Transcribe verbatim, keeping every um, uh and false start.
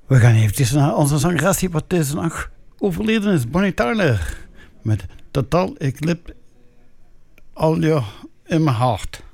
We gaan eventjes naar onze zangeres die wat deze nacht overleden is, Bonnie Tyler. Met Total Eclipse All Your in My Heart.